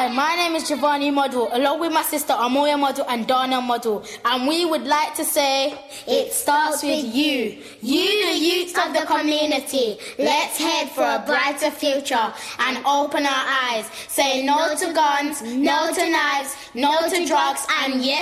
Hi, my name is Giovanni Model, along with my sister Amoya Model and Dana Model, and we would like to say, it starts with you. You, the youth of the community. Let's head for a brighter future and open our eyes. Say no to guns, no to knives, no to drugs, and yes